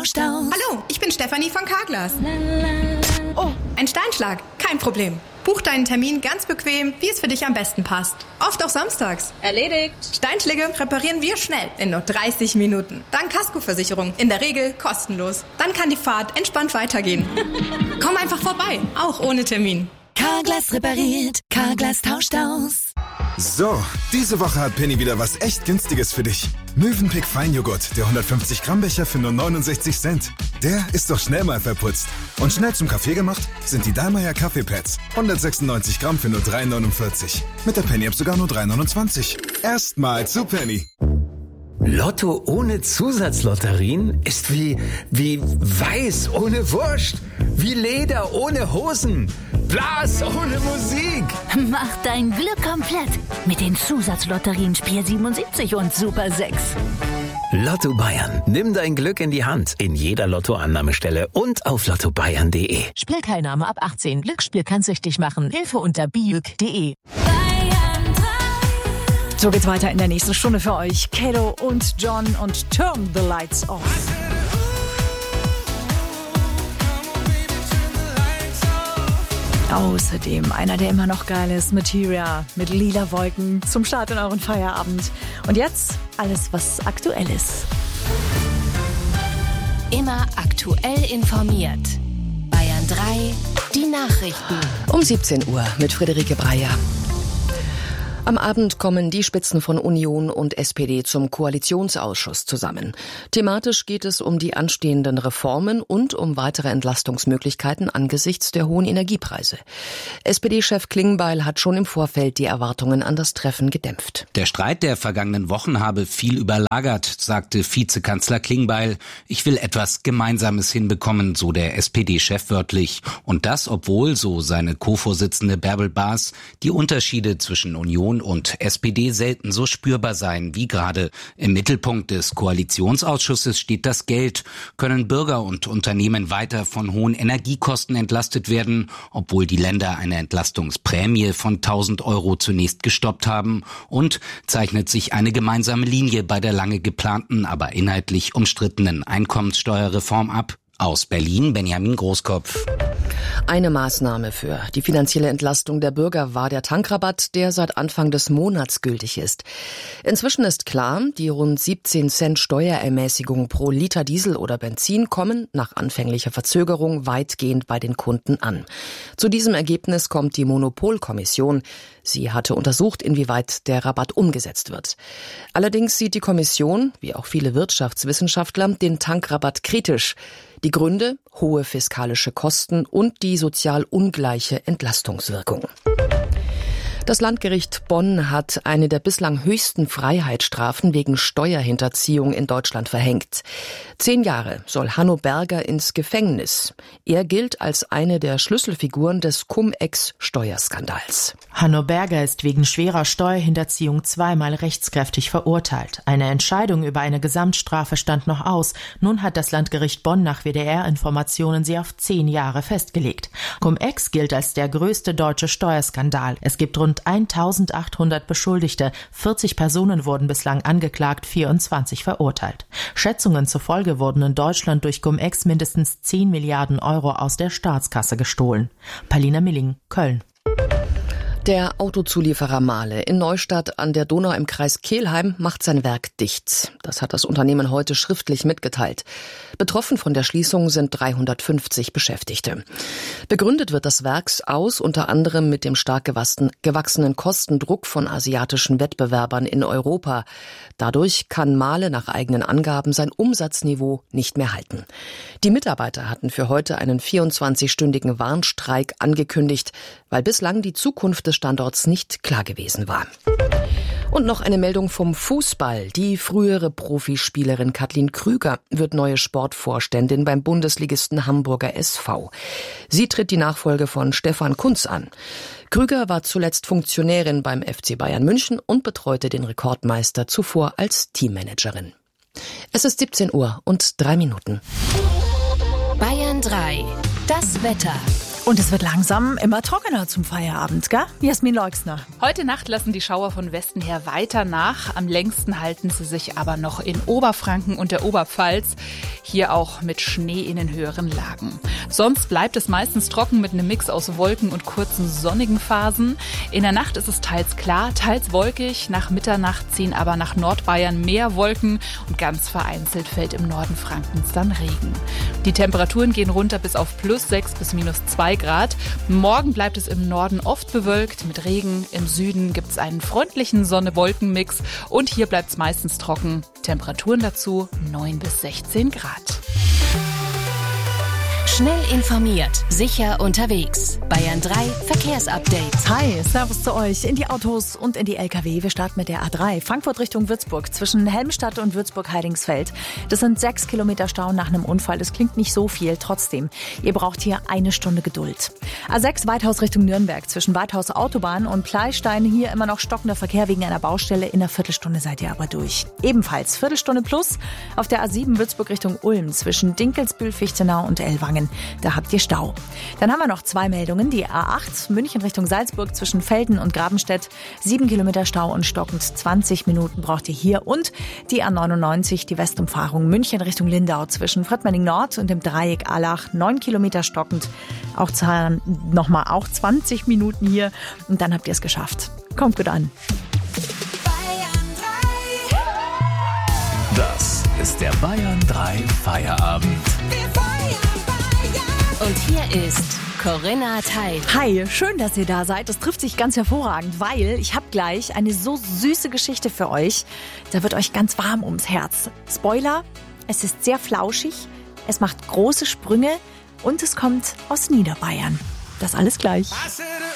tauscht aus. Hallo, ich bin Stefanie von Carglass. Oh, ein Steinschlag. Kein Problem. Buch deinen Termin ganz bequem, wie es für dich am besten passt. Oft auch samstags. Erledigt. Steinschläge reparieren wir schnell, in nur 30 Minuten. Dank Kaskoversicherung, in der Regel kostenlos. Dann kann die Fahrt entspannt weitergehen. Komm einfach vorbei, auch ohne Termin. Carglass repariert, Carglass tauscht aus. So, diese Woche hat Penny wieder was echt Günstiges für dich. Mövenpick Feinjoghurt, der 150 Gramm Becher für nur 69 Cent. Der ist doch schnell mal verputzt. Und schnell zum Kaffee gemacht sind die Dallmayr Kaffeepads. 196 Gramm für nur 3,49. Mit der Penny-App sogar nur 3,29. Erstmal zu Penny. Lotto ohne Zusatzlotterien ist wie Weiß ohne Wurst, wie Leder ohne Hosen, Blas ohne Musik. Mach dein Glück komplett mit den Zusatzlotterien Spiel 77 und Super 6. Lotto Bayern. Nimm dein Glück in die Hand in jeder Lottoannahmestelle und auf lottobayern.de. Spielteilnahme ab 18. Glücksspiel kann süchtig machen. Hilfe unter biuk.de. So geht's weiter in der nächsten Stunde für euch. Kalo und John und Turn the Lights Off. Außerdem einer, der immer noch geil ist, Materia mit lila Wolken zum Start in euren Feierabend. Und jetzt alles, was aktuell ist. Immer aktuell informiert. Bayern 3, die Nachrichten. Um 17 Uhr mit Friederike Breyer. Am Abend kommen die Spitzen von Union und SPD zum Koalitionsausschuss zusammen. Thematisch geht es um die anstehenden Reformen und um weitere Entlastungsmöglichkeiten angesichts der hohen Energiepreise. SPD-Chef Klingbeil hat schon im Vorfeld die Erwartungen an das Treffen gedämpft. Der Streit der vergangenen Wochen habe viel überlagert, sagte Vizekanzler Klingbeil. Ich will etwas Gemeinsames hinbekommen, so der SPD-Chef wörtlich. Und das, obwohl, so seine Co-Vorsitzende Bärbel Baas, die Unterschiede zwischen Union und SPD selten so spürbar seien wie gerade. Im Mittelpunkt des Koalitionsausschusses steht das Geld. Können Bürger und Unternehmen weiter von hohen Energiekosten entlastet werden, obwohl die Länder eine Entlastungsprämie von 1.000 € zunächst gestoppt haben? Und zeichnet sich eine gemeinsame Linie bei der lange geplanten, aber inhaltlich umstrittenen Einkommenssteuerreform ab? Aus Berlin, Benjamin Großkopf. Eine Maßnahme für die finanzielle Entlastung der Bürger war der Tankrabatt, der seit Anfang des Monats gültig ist. Inzwischen ist klar, die rund 17 Cent Steuerermäßigung pro Liter Diesel oder Benzin kommen nach anfänglicher Verzögerung weitgehend bei den Kunden an. Zu diesem Ergebnis kommt die Monopolkommission. Sie hatte untersucht, inwieweit der Rabatt umgesetzt wird. Allerdings sieht die Kommission, wie auch viele Wirtschaftswissenschaftler, den Tankrabatt kritisch. Die Gründe: hohe fiskalische Kosten und die sozial ungleiche Entlastungswirkung. Das Landgericht Bonn hat eine der bislang höchsten Freiheitsstrafen wegen Steuerhinterziehung in Deutschland verhängt. 10 Jahre soll Hanno Berger ins Gefängnis. Er gilt als eine der Schlüsselfiguren des Cum-Ex-Steuerskandals. Hanno Berger ist wegen schwerer Steuerhinterziehung 2-mal rechtskräftig verurteilt. Eine Entscheidung über eine Gesamtstrafe stand noch aus. Nun hat das Landgericht Bonn nach WDR-Informationen sie auf 10 Jahre festgelegt. Cum-Ex gilt als der größte deutsche Steuerskandal. Es gibt rund 1.800 Beschuldigte. 40 Personen wurden bislang angeklagt, 24 verurteilt. Schätzungen zufolge wurden in Deutschland durch Cum-Ex mindestens 10 Milliarden € aus der Staatskasse gestohlen. Paulina Milling, Köln. Der Autozulieferer Mahle in Neustadt an der Donau im Kreis Kelheim macht sein Werk dicht. Das hat das Unternehmen heute schriftlich mitgeteilt. Betroffen von der Schließung sind 350 Beschäftigte. Begründet wird das Werk unter anderem mit dem stark gewachsenen Kostendruck von asiatischen Wettbewerbern in Europa. Dadurch kann Mahle nach eigenen Angaben sein Umsatzniveau nicht mehr halten. Die Mitarbeiter hatten für heute einen 24-stündigen Warnstreik angekündigt, weil bislang die Zukunft des Standorts nicht klar gewesen war. Und noch eine Meldung vom Fußball. Die frühere Profispielerin Kathleen Krüger wird neue Sportvorständin beim Bundesligisten Hamburger SV. Sie tritt die Nachfolge von Stefan Kuntz an. Krüger war zuletzt Funktionärin beim FC Bayern München und betreute den Rekordmeister zuvor als Teammanagerin. Es ist 17 Uhr und 3 Minuten. Bayern 3, das Wetter. Und es wird langsam immer trockener zum Feierabend, gell? Jasmin Leuxner. Heute Nacht lassen die Schauer von Westen her weiter nach. Am längsten halten sie sich aber noch in Oberfranken und der Oberpfalz. Hier auch mit Schnee in den höheren Lagen. Sonst bleibt es meistens trocken mit einem Mix aus Wolken und kurzen sonnigen Phasen. In der Nacht ist es teils klar, teils wolkig. Nach Mitternacht ziehen aber nach Nordbayern mehr Wolken und ganz vereinzelt fällt im Norden Frankens dann Regen. Die Temperaturen gehen runter bis auf +6 bis -2 Grad. Morgen bleibt es im Norden oft bewölkt mit Regen. Im Süden gibt es einen freundlichen Sonne-Wolken-Mix und hier bleibt es meistens trocken. Temperaturen dazu 9 bis 16 Grad. Schnell informiert, sicher unterwegs. Bayern 3 Verkehrsupdate. Hi, Servus zu euch in die Autos und in die LKW. Wir starten mit der A3 Frankfurt Richtung Würzburg zwischen Helmstadt und Würzburg-Heidingsfeld. Das sind 6 Kilometer Stau nach einem Unfall. Das klingt nicht so viel, trotzdem. Ihr braucht hier 1 Stunde Geduld. A6 Weithaus Richtung Nürnberg zwischen Weithaus Autobahn und Pleistein. Hier immer noch stockender Verkehr wegen einer Baustelle. In einer Viertelstunde seid ihr aber durch. Ebenfalls Viertelstunde plus auf der A7 Würzburg Richtung Ulm zwischen Dinkelsbühl, Fichtenau und Ellwangen. Da habt ihr Stau. Dann haben wir noch 2 Meldungen. Die A8 München Richtung Salzburg zwischen Velden und Grabenstedt. 7 Kilometer Stau und stockend 20 Minuten braucht ihr hier. Und die A99, die Westumfahrung München Richtung Lindau zwischen Fröttmenning Nord und dem Dreieck Allach. 9 Kilometer stockend. Auch 20 Minuten hier. Und dann habt ihr es geschafft. Kommt gut an. Das ist der Bayern 3 Feierabend. Und hier ist Corinna Teil. Hi, schön, dass ihr da seid. Das trifft sich ganz hervorragend, weil ich habe gleich eine so süße Geschichte für euch. Da wird euch ganz warm ums Herz. Spoiler, es ist sehr flauschig, es macht große Sprünge und es kommt aus Niederbayern. Das alles gleich.